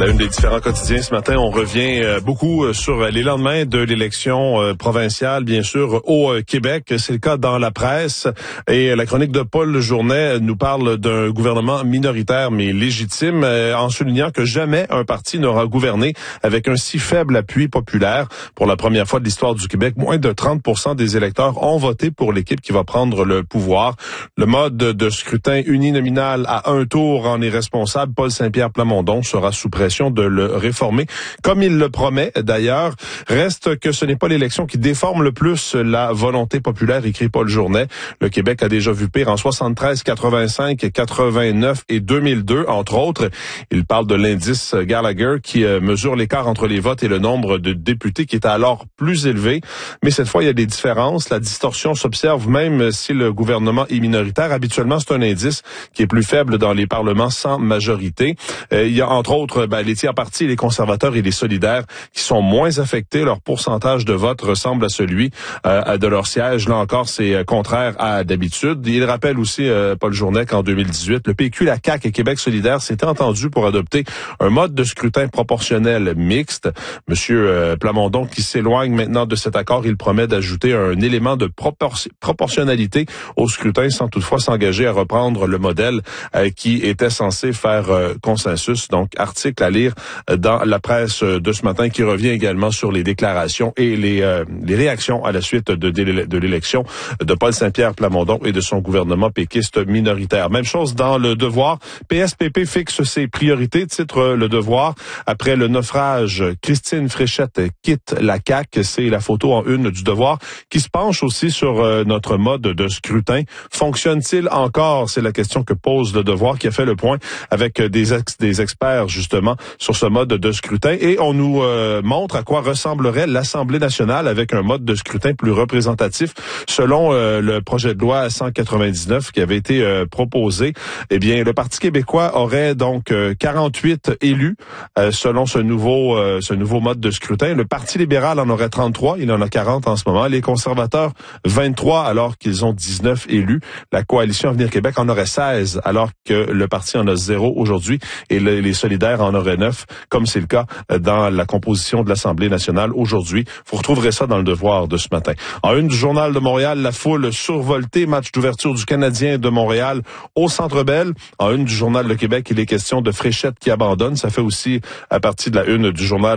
À la une des différents quotidiens ce matin, on revient beaucoup sur les lendemains de l'élection provinciale, bien sûr, au Québec. C'est le cas dans la presse. Et la chronique de Paul Journet nous parle d'un gouvernement minoritaire mais légitime, en soulignant que jamais un parti n'aura gouverné avec un si faible appui populaire. Pour la première fois de l'histoire du Québec, moins de 30% des électeurs ont voté pour l'équipe qui va prendre le pouvoir. Le mode de scrutin uninominal à un tour en est responsable. Paul Saint-Pierre Plamondon sera sous pression de le réformer, comme il le promet d'ailleurs. Reste que ce n'est pas l'élection qui déforme le plus la volonté populaire, écrit Paul Journet. Le Québec a déjà vu pire en 73, 85, 89 et 2002, entre autres. Il parle de l'indice Gallagher qui mesure l'écart entre les votes et le nombre de députés qui était alors plus élevé. Mais cette fois, il y a des différences. La distorsion s'observe même si le gouvernement est minoritaire. Habituellement, c'est un indice qui est plus faible dans les parlements sans majorité. Il y a entre autres les tiers partis, les conservateurs et les solidaires qui sont moins affectés. Leur pourcentage de vote ressemble à celui de leur siège. Là encore, c'est contraire à d'habitude. Il rappelle aussi, Paul Journet, qu'en 2018, le PQ, la CAQ et Québec solidaire s'étaient entendus pour adopter un mode de scrutin proportionnel mixte. Monsieur Plamondon, qui s'éloigne maintenant de cet accord, il promet d'ajouter un élément de proportionnalité au scrutin sans toutefois s'engager à reprendre le modèle qui était censé faire consensus. Donc, article à lire dans la presse de ce matin qui revient également sur les déclarations et les réactions à la suite de l'élection de Paul Saint-Pierre Plamondon et de son gouvernement péquiste minoritaire. Même chose dans Le Devoir. PSPP fixe ses priorités, titre Le Devoir. Après le naufrage, Christine Fréchette quitte la CAQ. C'est la photo en une du Devoir qui se penche aussi sur notre mode de scrutin. Fonctionne-t-il encore? C'est la question que pose Le Devoir, qui a fait le point avec des experts justement sur ce mode de scrutin, et on nous montre à quoi ressemblerait l'Assemblée nationale avec un mode de scrutin plus représentatif. Selon le projet de loi 199 qui avait été proposé, eh bien le Parti québécois aurait donc 48 élus selon ce nouveau mode de scrutin. Le Parti libéral en aurait 33, il en a 40 en ce moment. Les conservateurs 23 alors qu'ils ont 19 élus. La coalition Avenir Québec en aurait 16 alors que le parti en a 0 aujourd'hui, et les solidaires en auraient 9, comme c'est le cas dans la composition de l'Assemblée nationale aujourd'hui. Vous retrouverez ça dans Le Devoir de ce matin. En une du Journal de Montréal, la foule survoltée, match d'ouverture du Canadien de Montréal au Centre Bell. En une du Journal de Québec, il est question de Fréchette qui abandonne. Ça fait aussi à partie de la une du Journal